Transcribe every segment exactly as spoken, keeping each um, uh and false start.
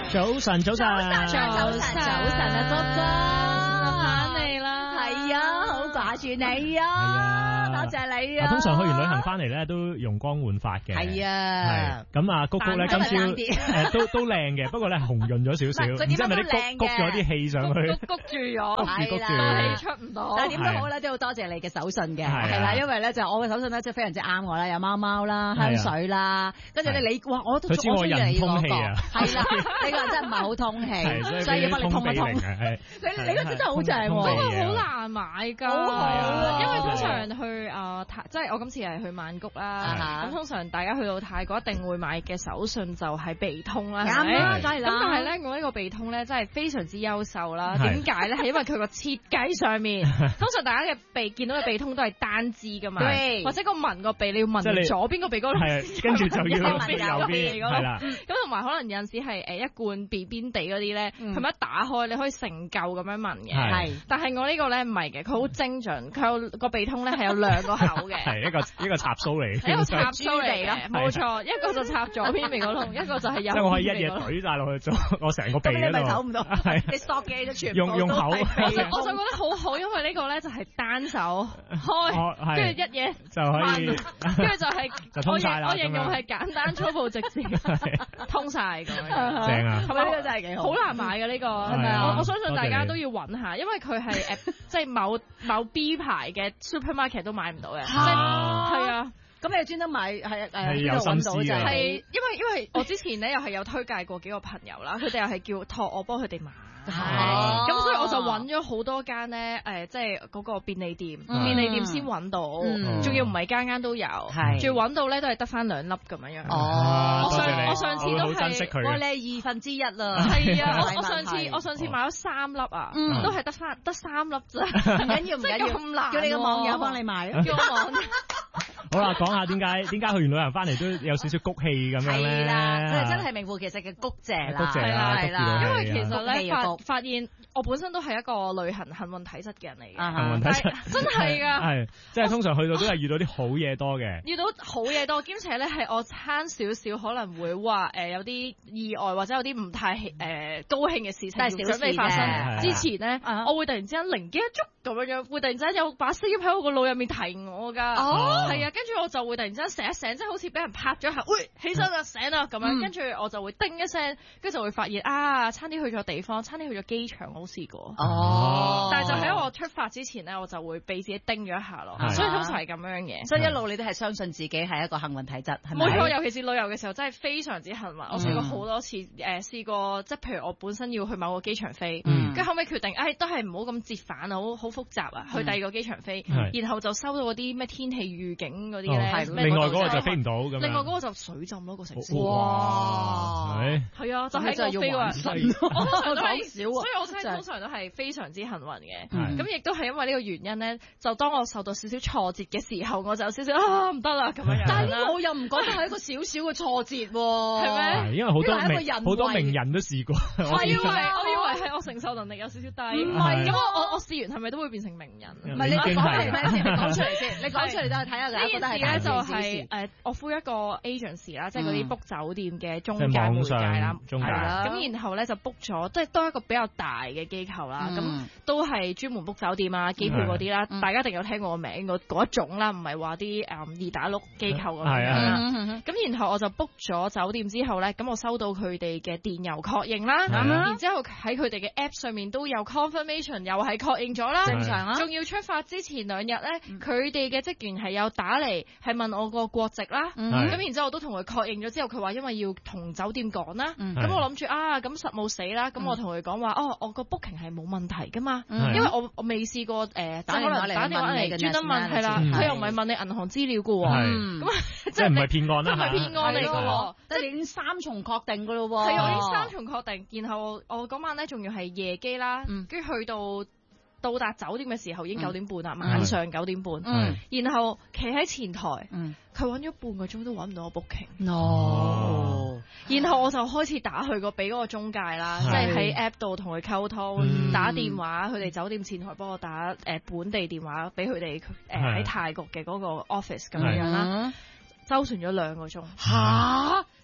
早晨，早晨， 早晨，早晨，早晨啊，哥哥， 我翻嚟啦， 係啊，好掛住你啊，多謝你啊。 通常去完旅行翻嚟咧，都容光煥發嘅。 係啊， 係咁啊，谷谷咧今朝誒都都靚嘅，不過咧紅潤咗少少，唔知係咪你谷谷咗啲氣上去， 谷住咗， 係啦， 氣出唔到。 但係點都好咧，都好多謝你嘅手信嘅，係啦，因為咧就我嘅手信咧，即係非常之啱我啦，有貓貓啦、香水啦，跟住咧你哇，我都我中意你嗰個，係啦，你個人真係唔係好通氣，所以要幫你通一通。你你嗰支真係好正喎， 嗰個好難買㗎， 好好， 因為通常去啊泰，即係我今次係去曼谷啦，咁通常大家去到泰國一定會買嘅手信就係鼻通啦，係咪？咁但係咧，我呢個鼻通咧真係非常之優秀啦。點解咧？係因為佢個設計上面，通常大家嘅鼻見到嘅鼻通都係單支㗎嘛，或者個聞個鼻你要聞左邊個鼻哥， 跟住就要聞右邊，係啦。 咁同埋可能有陣時係誒一罐扁扁地嗰啲咧，佢咪一打開你可以成嚿咁樣聞嘅。係，但係我呢個咧唔係嘅，佢好精準，佢有個鼻通咧係有兩個口嘅， 係一個一個插蘇嚟， 係一個插蘇嚟嘅，冇錯，一個就插左邊鼻哥窿，一個就係右邊鼻哥窿。 即係我可以一嘢懟晒落去做我成個鼻嗰度。咁你咪唞唔到， 你索嘅都全部用用口， 我就覺得好好，因為呢個咧就係單手開，跟住一嘢就可以， 跟住就係就通晒啦。 我形容係簡單粗暴直接，通晒咁樣。 正啊！ 係咪呢個真係幾好？ 好難買嘅呢個，係咪啊？我我相信大家都要揾下，因為佢係誒，即係某某 B 牌嘅 supermarket 都買唔到嘅。係啊， 咁你專登買係誒有心思嘅。 係因為因為我之前咧又係有推介過幾個朋友啦，佢哋又係叫託我幫佢哋買。係，咁所以我就揾咗好多間咧，誒，即係嗰個便利店，便利店先揾到，仲要唔係間間都有，係，仲要揾到咧都係得翻兩粒咁樣樣。 哦， 我上我上次都係， 哇，你係二分之一啦。 係啊，我我上次我上次買咗三粒啊，都係得翻得三粒咋，唔緊要唔緊要， 咁難， 叫你個網友幫你買， 叫我網。 好啦，講下點解點解去完旅行翻嚟都有少少谷氣咁樣咧？ 係啦，即係真係名副其實嘅谷謝啦， 係啦係啦， 因為其實咧發發現我本身都係一個旅行幸運體質嘅人嚟嘅， 幸運體質真係㗎， 係即係通常去到都係遇到啲好嘢多嘅， 遇到好嘢多，兼且咧係我慳少少可能會話誒有啲意外或者有啲唔太誒高興嘅事情準備發生之前咧，我會突然之間靈機一觸咁樣樣，會突然之間有把聲音喺我個腦入面提我㗎，係啊。跟住我就會突然之間醒一醒，即係好似俾人拍咗下，喂，起身啦，醒啦咁樣。跟住我就會叮一聲，跟住就會發現啊，差啲去咗地方，差啲去咗機場，我試過。哦，但係就喺我出發之前咧，我就會俾自己叮咗一下咯。所以通常係咁樣嘅， 所以一路你都係相信自己係一個幸運體質，係咪？ 冇錯，尤其是旅遊嘅時候，真係非常之幸運。我試過好多次，誒試過即係譬如我本身要去某個機場飛，跟住後尾決定，誒都係唔好咁折返啊，好好複雜啊，去第二個機場飛，然後就收到嗰啲咩天氣預警嗰啲咧。 另外嗰個就飛唔到咁樣， 另外嗰個就水浸咯個城市。 哇！ 係啊，就喺個飛啊！我通常都係少，所以我真係通常都係非常之幸運嘅。咁亦都係因為呢個原因咧，就當我受到少少挫折嘅時候，我就有少少啊唔得啦咁樣樣。 但係我又唔覺得係一個少少嘅挫折喎， 係咩？ 因為好多名好多名人都試過。 我以為我以為係我承受能力有少少低，唔係咁我我我試完係咪都會變成名人？ 唔係你講出嚟先，你講出嚟先，你講出嚟都係睇下㗎。 呢件事咧就係誒，我呼一個 agency 啦，即係嗰啲 book 酒店嘅中介媒介啦， 係啦。咁然後咧就 book 咗，即係都係一個比較大嘅機構啦。咁都係專門 book 酒店啊、機票嗰啲啦。大家一定有聽過個名嗰一種啦，唔係話啲誒二打六機構咁樣。係啊。咁然後我就 book 咗酒店之後咧，咁我收到佢哋嘅電郵確認啦。然之後喺佢哋嘅 app 上面都有 confirmation，又係確認咗啦。正常啊。仲要出發之前兩日咧，佢哋嘅職員係有打嚟，係問我個國籍啦。咁然之後我都同佢確認咗之後，佢話因為要同酒店講啦。咁我諗住啊，咁實冇死啦。咁我同佢講話，哦，我個 booking 係冇問題噶嘛。因為我我未試過誒打電話嚟打電話嚟專登問係啦，佢又唔係問你銀行資料噶喎。咁即係唔係騙案啦？ 唔係騙案嚟噶喎， 即係你已經三重確定噶咯喎。 係我已經三重確定，然後我嗰晚咧仲要係夜機啦，跟住去到到達酒店嘅時候已經九點半啦，晚上九點半。然後企喺前台，佢揾咗半個鐘都揾唔到我 booking。 no。 然後我就開始打去個俾嗰個中介啦，即係喺 app 度同佢溝通，打電話，佢哋酒店前台幫我打誒本地電話俾佢哋誒喺泰國嘅嗰個 office 咁樣樣啦。周旋咗兩個鐘， 吓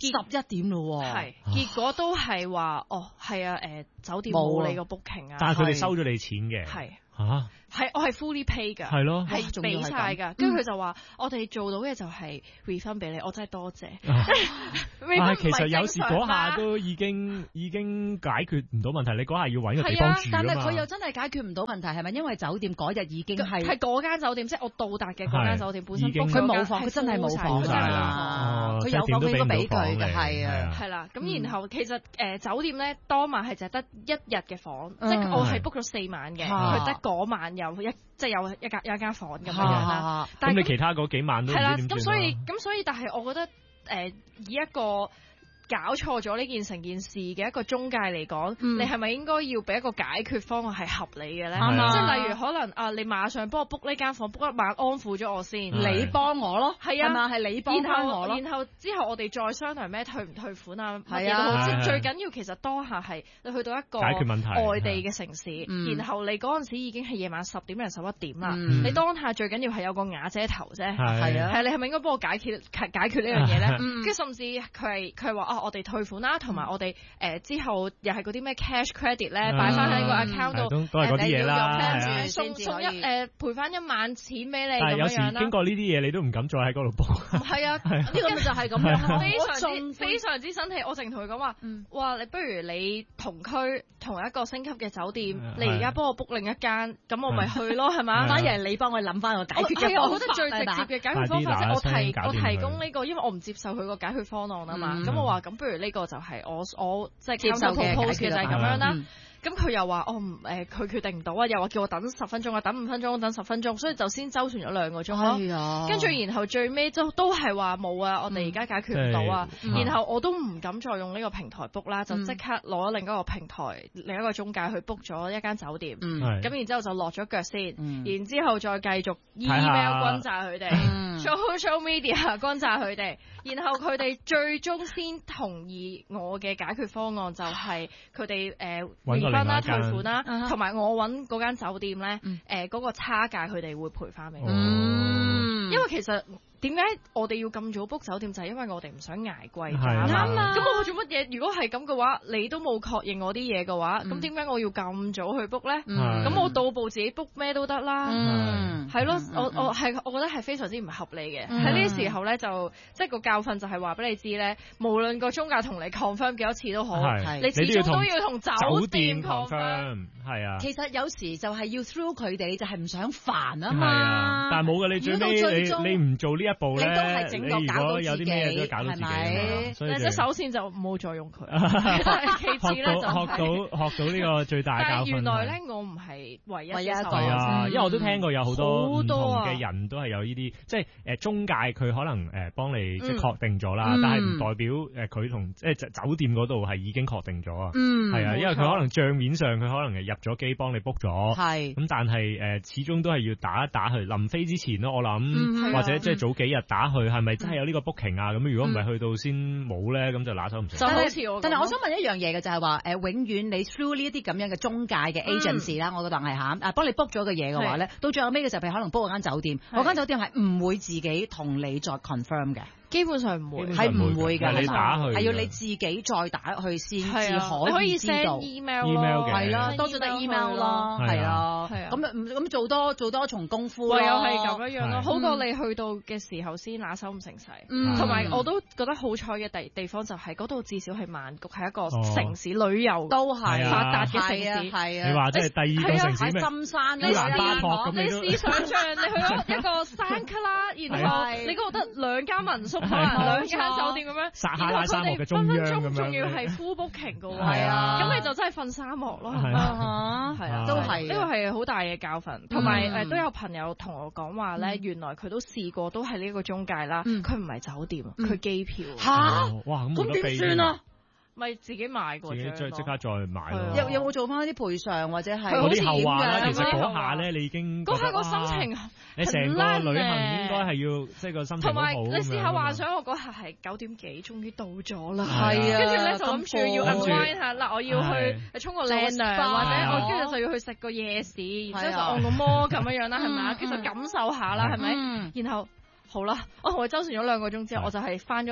十一點咯， 係結果都係話哦係啊誒酒店冇你個 booking 啊， 但係佢哋收咗你錢嘅， 係嚇。 係，我係 fully pay 㗎， 係咯， 係俾曬㗎。跟住佢就話：我哋做到嘅就係 refund 俾你，我真係多謝。 但係其實有時嗰下都已經已經解決唔到問題，你嗰下要揾個地方住啊嘛。 但係佢又真係解決唔到問題，係咪因為酒店嗰日已經係係嗰間酒店，即係我到達嘅嗰間酒店本身 book 佢冇房，佢真係冇房㗎。佢有房應該俾佢嘅，係啊。 係啦，咁然後其實誒酒店咧當晚係淨係得一日嘅房，即係我係 book 咗四晚嘅，佢得嗰晚有一即係有一間有一間房咁樣啦。 咁你其他嗰幾晚都唔知點算。係啦， 咁所以咁所以，但係我覺得誒以一個搞錯咗呢件成件事嘅一個中介嚟講，嗯、你係咪應該要俾一個解決方案係合理嘅咧？嗯、即係例如可能啊，你馬上幫我 book 呢間房 book 一晚安撫咗我先， 的你幫我咯， 係啊， 係你幫我咯。 然後之後我哋再商量咩退唔退款啊，乜嘢都好。即係最緊要其實當下係你去到一個解決問題外地嘅城市，然後你嗰陣時已經係夜晚十點零十一點啦。 嗯、 你當下最緊要係有個瓦遮頭啫， 係啊， 係你係咪應該幫我解決解決呢樣嘢咧？跟住甚至佢係佢係話啊，我哋退款啦。同埋我哋誒之後又係嗰啲咩 cash credit 咧，擺翻喺個 account 度， 都係嗰啲嘢啦。 送送一誒賠翻一晚錢俾你咁樣啦。 但係有時經過呢啲嘢，你都唔敢再喺嗰度報。 唔係啊，呢個咪就係咁樣，非常之非常之生氣。我淨同佢講話，哇！你不如你同區同一個星級嘅酒店，你而家幫我 book 另一間，咁我咪去咯，係嘛？ 反而係你幫我諗翻個解決嘅方法。 我覺得最直接嘅解決方法即係我提我提供呢個，因為我唔接受佢個解決方案啊嘛。咁我話咁，不如呢個就係我我即係接受嘅 post 嘅就係咁樣啦。咁佢又話我唔誒，佢決定唔到啊，又話叫我等十分鐘啊，等五分鐘，等十分鐘，所以就先周旋咗兩個鐘咯。跟住然後最尾都都係話冇啊，我哋而家解決唔到啊。然後我都唔敢再用呢個平台 book 啦，就即刻攞另一個平台另一個中介去 book 咗一間酒店。咁然之後就落咗腳先，然之後再繼續 email 轟炸佢哋，social media 轟炸佢哋，然後佢哋最終先同意我嘅解決方案，就係佢哋誒分啦、退款啦，同埋我揾嗰間酒店咧，誒嗰個差價佢哋會賠翻俾我。因為其實點解我哋要咁早 book 酒店，就係因為我哋唔想捱貴價。啱啊！咁我做乜嘢？如果係咁嘅話，你都冇確認我啲嘢嘅話，咁點解我要咁早去 book 咧？咁我到步自己 book 咩都得啦。係咯，我我係我覺得係非常之唔合理嘅。喺呢啲時候咧，就即係個教訓就係話俾你知咧，無論個中介同你 confirm 幾多次都好，你始終都要同酒店 confirm。 係啊。 其實有時就係要 through 佢哋，你就係唔想煩啊嘛。 但係冇嘅，你最尾你你唔做呢一步咧， 你都係整個搞到自己， 係咪？ 所以即係首先就冇再用佢。其次咧就學到學到呢個最大教訓。 但係原來咧，我唔係唯一嘅受害者，因為我都聽過有好多唔同嘅人都係有呢啲，即係誒中介佢可能誒幫你即係確定咗啦，但係唔代表誒佢同即係酒店嗰度係已經確定咗啊。係啊，因為佢可能帳面上佢可能係入咗機幫你 book 咗，係咁，但係誒始終都係要打一打去臨飛之前咯，我諗或者即係早幾日打去，係咪真係有呢個 booking 啊？咁如果唔係去到先冇咧，咁就拿手唔成。 就好似我，但係我想問一樣嘢嘅就係話誒，永遠你 through 呢一啲咁樣嘅中介嘅 agency 啦，我覺得係嚇啊，幫你 book 咗嘅嘢嘅話咧，到最後尾嘅時候，譬如可能 book 嗰間酒店，嗰間酒店係唔會自己同你再 confirm 嘅。 基本上唔會， 係唔會㗎， 你打去係要你自己再打去先至可以知道。 email 咯， 係啦，多咗得 email 咯，係啊，咁咁做多做多重功夫咯， 唯有係咁樣樣咯，好過你去到嘅時候先拿手唔成勢。同埋我都覺得好彩嘅地地方就係嗰度至少係曼谷，係一個城市旅遊都係發達嘅城市。 係啊， 你話即係第二個城市咩？ 深山你你試想像你去咗一個山卡拉，然後你嗰度得兩間民宿。兩間酒店咁樣， 撒哈拉沙漠嘅中央咁樣， 仲要係 full booking 嘅喎， 係啊， 咁你就真係瞓沙漠咯，係啊， 係啊， 都係呢個係好大嘅教訓。同埋誒都有朋友同我講話咧，原來佢都試過，都係呢一個中介啦，佢唔係酒店，佢機票嚇， 哇咁點算啊？ 咪自己買過， 自己即即刻再買咯。 有有冇做翻啲賠償或者係嗰啲後話咧？其實嗰下咧，你已經嗰下個心情， 你成個旅行應該係要即係個心情好好。同埋你試下幻想，我嗰下係九點幾，終於到咗啦。 係啊， 跟住咧就諗住要 unwind 下嗱，我要去沖個靚涼，或者我跟住就要去食個夜市，然之後就按個摩咁樣樣啦，係咪啊？跟住就感受下啦，係咪？然後好啦，我同佢周旋咗兩個鐘之後，我就係翻咗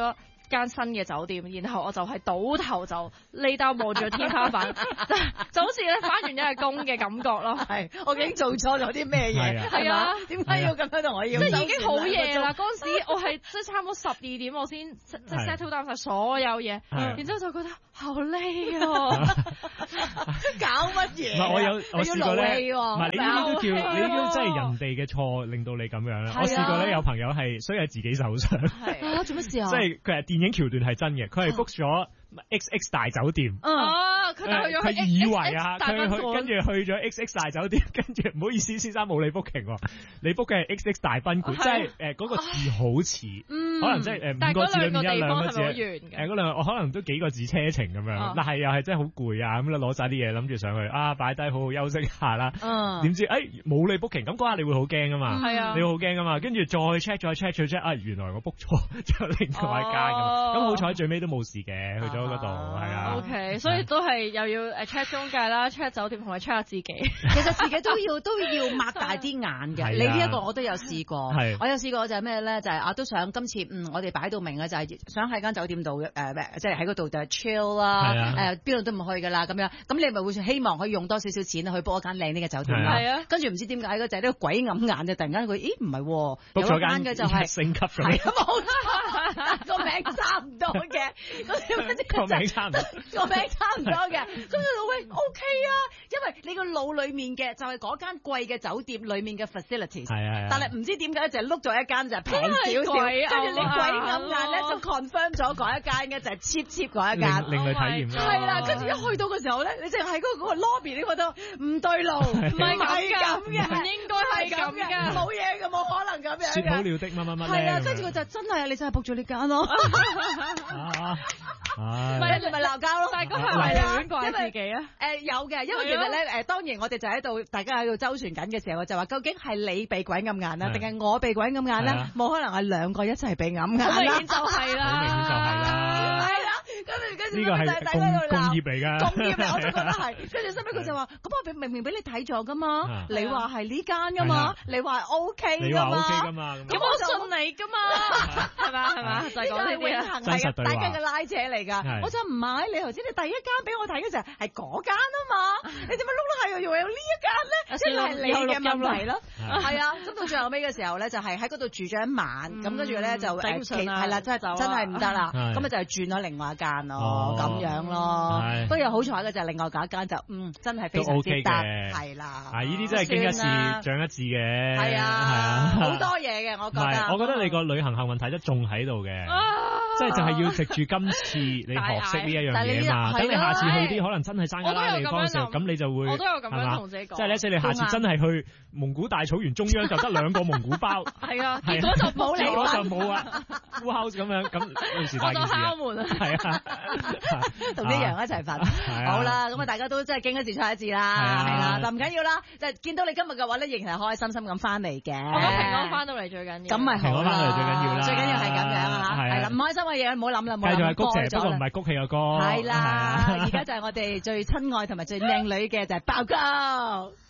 間新嘅酒店，然後我就係倒頭就呢兜望住天花板，就就好似咧翻完一日工嘅感覺咯。 係，我已經做錯咗啲咩嘢？ 係啊， 點解要咁樣同我要？ 即係已經好夜啦，嗰陣時我係即係差唔多十二點我先即係 settle down 晒所有嘢，然之後就覺得好累啊！ 搞乜嘢？ 唔係我有我試過咧，唔係你呢啲都叫你呢啲真係人哋嘅錯令到你咁樣啦。我試過咧有朋友係衰喺自己手上， 啊做乜事啊？ 即係佢係電影橋段係真嘅，佢係 book 咗 X X 大酒店。 哦，佢去咗佢以為啊，佢去跟住去咗 X X 大酒店，跟住唔好意思，先生冇你 booking 喎，你 book 嘅係 X X 大賓館，即係誒嗰個字好似，可能即係誒五個字裏面一兩個字，誒嗰兩我可能都幾個字車程咁樣，但係又係真係好攰啊，咁你攞晒啲嘢諗住上去啊，擺低好好休息下啦，點知誒冇你 booking，咁嗰下你會好驚啊嘛，你會好驚啊嘛，跟住再 check 再 check 再 check 啊，原來我 book 錯咗另外一間咁，咁好彩最尾都冇事嘅，去咗嗰度係啊。 OK，所以都係又要誒 check 中介啦 ，check 酒店同埋 check 下自己。 其實自己都要都要擘大啲眼嘅。你呢一個我都有試過，我有試過就係咩咧？就係啊都想今次嗯我哋擺到明嘅就係想喺間酒店度誒即係喺嗰度就 chill 啦，誒邊度都唔去㗎啦咁樣。咁你咪會希望可以用多少少錢去 book 一間靚啲嘅酒店啦。 係啊。 跟住唔知點解嗰就係呢個鬼揞眼就突然間佢咦唔係喎，有一間嘅就係升級咗， 冇個名差唔多嘅， 個名差唔多， 個名差唔多嘅。咁佢喂 OK 啊，因為你個腦裡面嘅就係嗰間貴嘅酒店裡面嘅 facilities， 係啊， 但係唔知點解就係碌咗一間就係平少少，跟住你鬼揞眼咧就 confirm 咗嗰一間嘅就係 cheap cheap 嗰一間， 另類體驗啦。 係啦，跟住一去到嘅時候咧，你淨係喺嗰個 lobby 你覺得唔對路，唔係咁嘅， 唔應該係咁嘅， 冇嘢嘅，冇可能咁樣嘅。 説好了的乜乜乜係啊，跟住佢就真係你真係 book 咗呢間咯。 唔係，你咪鬧交咯。 但係嗰下係亂怪自己啊。 誒有嘅，因為其實咧誒，當然我哋就喺度，大家喺度周旋緊嘅時候，就話究竟係你被鬼揞眼啦，定係我被鬼揞眼咧？冇可能係兩個一齊被揞眼啦。 好明顯就係啦， 好明顯就係啦。 係啦，跟住跟住呢個係工工業嚟㗎， 工業嚟我都覺得係。跟住收尾佢就話：咁我明明俾你睇咗㗎嘛，你話係呢間㗎嘛，你話 OK 㗎嘛， 你話 OK 㗎嘛， 咁我信你㗎嘛，係嘛係嘛，就係講呢啲啊， 真實對話，大家嘅拉扯嚟㗎。我就唔係，你頭先你第一間俾我睇嘅時候係嗰間啊嘛，你點解碌碌係又有呢一間咧？即係你嘅問題咯。係啊，咁到最後尾嘅時候咧，就係喺嗰度住咗一晚，咁跟住咧就誒係啦，真係真係唔得啦，咁啊就係轉咗另外一間咯，咁樣咯。不過又好彩嘅就係另外嗰一間就嗯真係非常之得，係啦。 啊，呢啲真係經一次長一智嘅。 係啊，係啊，好多嘢嘅，我覺得。 我覺得你個旅行幸運體質仲喺度嘅，即係就係要藉住今次你學識呢一樣嘢嘛，等你下次去啲可能真係山卡拉地方嘅時候，咁你就會我都有咁樣同自己講， 即係咧，即係你下次真係去蒙古大草原中央就得兩個蒙古包， 係啊，結果就冇嚟， 結果就冇啊，full house咁樣，咁到時大件事啊，係啊， 同啲羊一齊瞓，好啦，咁啊大家都真係經一次錯一次啦，係啦，但唔緊要啦，就係見到你今日嘅話咧，仍然係開開心心咁翻嚟嘅， 我覺得平安翻到嚟最緊要， 咁咪好啦， 平安翻到嚟最緊要啦， 最緊要係咁樣啊，係啦，唔開心嘅嘢唔好諗啦，唔好諗。 繼續係谷姐，不過唔係谷氣嘅歌， 係啦，而家就係我哋最親愛同埋最靚女嘅就係爆哥。